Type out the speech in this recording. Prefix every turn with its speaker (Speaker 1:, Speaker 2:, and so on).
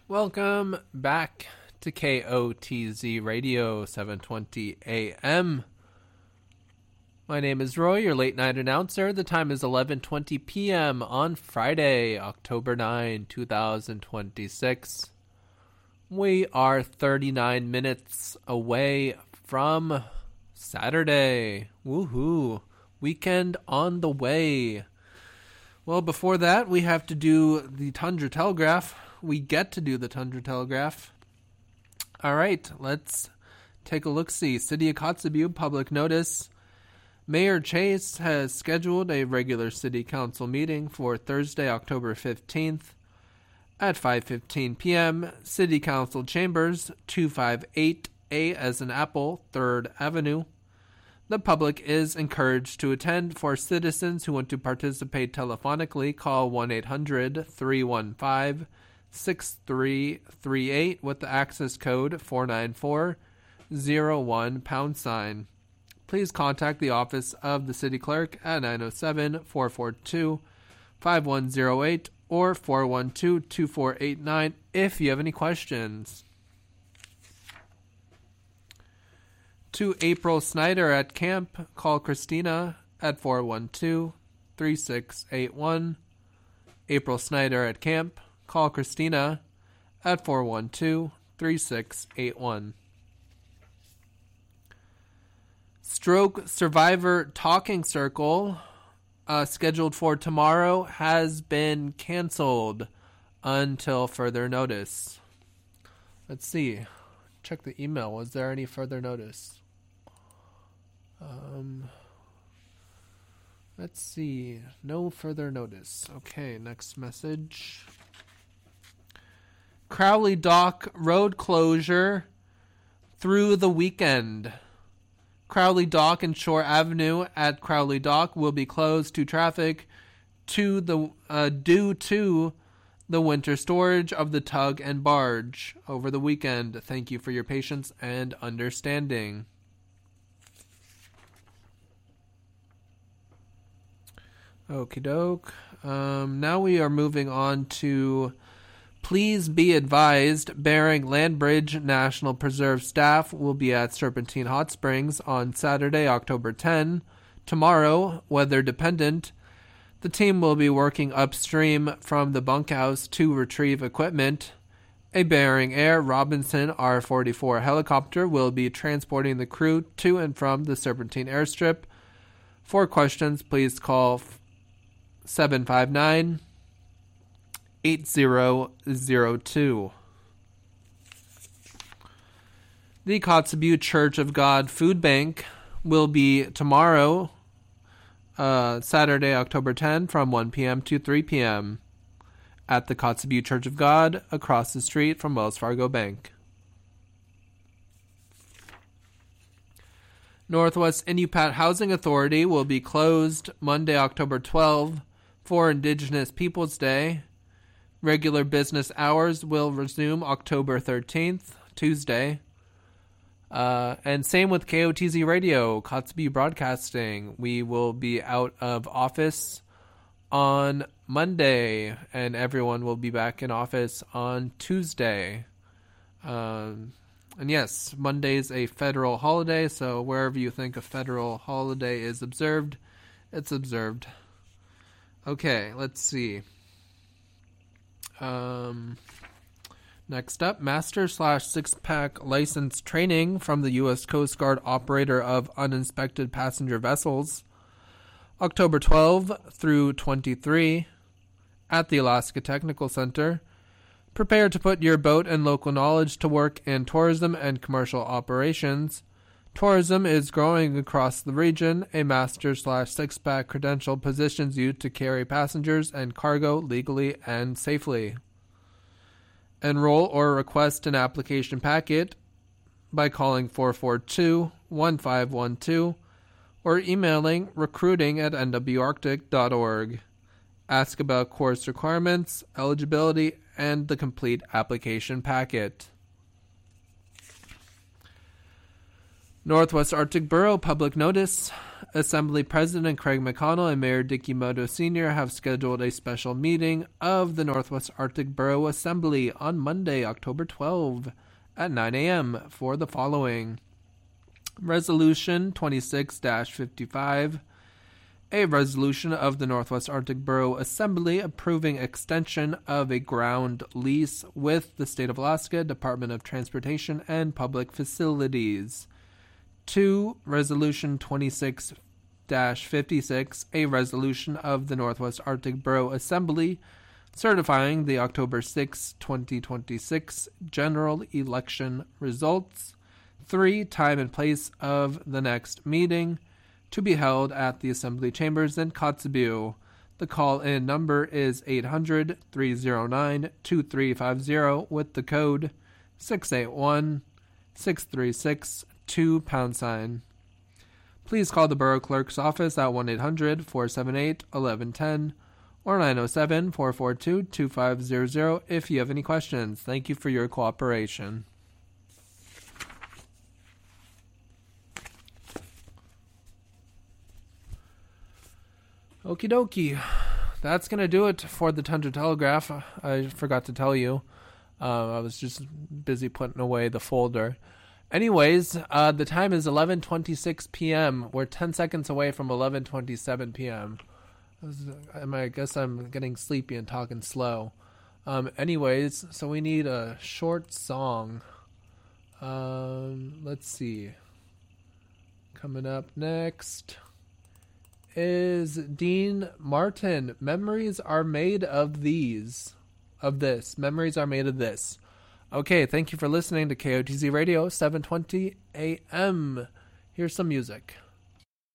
Speaker 1: Welcome back to KOTZ Radio 720 AM. My name is Roy, your late night announcer. The time is 11:20 p.m. on Friday, October 9, 2026. We are 39 minutes away from Saturday. Woohoo! Weekend on the way. Well, before that, we have to do the Tundra Telegraph. We get to do the Tundra Telegraph. All right, let's take a look-see. City of Kotzebue, public notice. Mayor Chase has scheduled a regular city council meeting for Thursday, October 15th at 5:15 p.m. City Council Chambers, 258A as in Apple, 3rd Avenue. The public is encouraged to attend. For citizens who want to participate telephonically, call 1-800-315-6338 with the access code 49401#. Please contact the office of the city clerk at 907-442-5108 or 412-2489 if you have any questions. To April Snyder at camp, call Christina at 412-3681. April Snyder at camp, call Christina at 412-3681. Stroke Survivor Talking Circle, scheduled for tomorrow, has been canceled until further notice. Let's see. Check the email. Was there any further notice? Let's see. No further notice. Okay, next message. Crowley Dock road closure through the weekend. Crowley Dock and Shore Avenue at Crowley Dock will be closed to traffic due to the winter storage of the tug and barge over the weekend. Thank you for your patience and understanding. Okie doke. Now we are moving on to please be advised, Bering Landbridge National Preserve staff will be at Serpentine Hot Springs on Saturday, October 10. Tomorrow, weather dependent, the team will be working upstream from the bunkhouse to retrieve equipment. A Bering Air Robinson R-44 helicopter will be transporting the crew to and from the Serpentine airstrip. For questions, please call 759-8002. The Kotzebue Church of God Food Bank will be tomorrow, Saturday, October 10, from 1 p.m. to 3 p.m. at the Kotzebue Church of God across the street from Wells Fargo Bank. Northwest Inupiat Housing Authority will be closed Monday, October 12 for Indigenous Peoples Day. Regular business hours will resume October 13th, Tuesday. And same with KOTZ Radio, Kotzebue Broadcasting. We will be out of office on Monday, and everyone will be back in office on Tuesday. And yes, Monday's a federal holiday, so wherever you think a federal holiday is observed, it's observed. Okay, let's see. Next up, Master/Six-Pack License Training from the U.S. Coast Guard Operator of Uninspected Passenger Vessels, October 12 through 23 at the Alaska Technical Center. Prepare to put your boat and local knowledge to work in tourism and commercial operations. Tourism is growing across the region. A Master/Six-Pack credential positions you to carry passengers and cargo legally and safely. Enroll or request an application packet by calling 442-1512 or emailing recruiting@nwarctic.org. Ask about course requirements, eligibility, and the complete application packet. Northwest Arctic Borough public notice. Assembly President Craig McConnell and Mayor Dicky Moto Sr. have scheduled a special meeting of the Northwest Arctic Borough Assembly on Monday, October 12 at 9 a.m. for the following. Resolution 26-55, a resolution of the Northwest Arctic Borough Assembly approving extension of a ground lease with the State of Alaska Department of Transportation and Public Facilities. 2. Resolution 26-56, a resolution of the Northwest Arctic Borough Assembly certifying the October 6, 2026 general election results. 3. Time and place of the next meeting to be held at the Assembly Chambers in Kotzebue. The call-in number is 800-309-2350 with the code 681-636-2#. Please call the Borough Clerk's office at 1-800-478-1110 or 907-442-2500 if you have any questions. Thank you for your cooperation. Okie dokie. That's going to do it for the Tundra Telegraph. I forgot to tell you. I was just busy putting away the folder. Anyways, the time is 11:26 p.m. We're 10 seconds away from 11:27 p.m. I guess I'm getting sleepy and talking slow. Anyways, so we need a short song. Let's see. Coming up next is Dean Martin. Memories are made of these. Of this. Memories are made of this. Okay, thank you for listening to KOTZ Radio 720 AM. Here's some music.